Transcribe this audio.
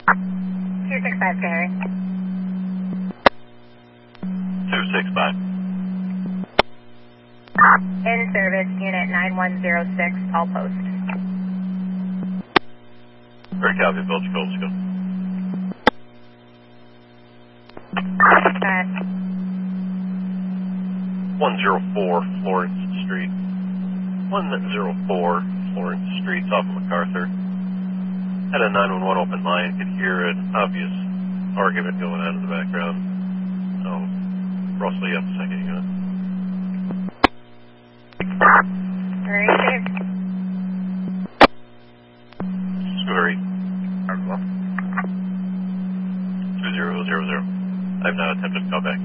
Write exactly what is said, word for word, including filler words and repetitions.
two six five, Gary. two six five. In service, unit nine one zero six, all post. Very copy, Belch Coast, go. Uh, one oh four Florence Street. one oh four Florence Street, off of MacArthur. Had a nine one one open line, could hear an obvious argument going on in the background. Oh, Russell, you have a second unit. Received. Scurry. two zero zero zero. I have not attempted to call back.